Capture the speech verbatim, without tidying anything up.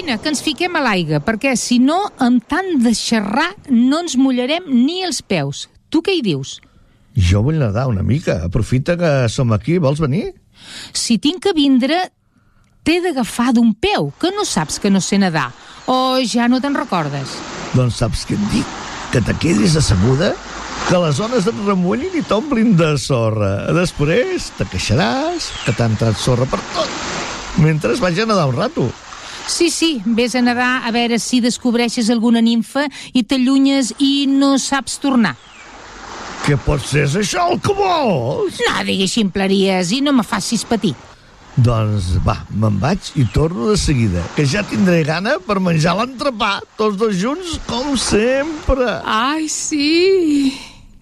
Vine, que ens fiquem a l'aigua, perquè si no, amb tant de xerrar no ens mullarem ni els peus. Tu què hi dius? Jo vull nedar una mica. Aprofita que som aquí. Vols venir? Si tinc que vindre, t'he d'agafar d'un peu, que no saps que no sé nedar. O ja no te'n recordes? Doncs saps què et dic? Que te quedis asseguda, que les ones et remullin i t'omplin de sorra. Després te queixaràs que t'ha entrat sorra per tot, mentre es vaig a nedar un rato. Sí, sí, vés a nedar a veure si descobreixes alguna nimfa i t'allunyes i no saps tornar. Què pot ser això el que vols? No diguis ximpleries i no me facis patir. Doncs va, me'n vaig i torno de seguida, que ja tindré gana per menjar l'entrepà, tots dos junts com sempre. Ai, sí...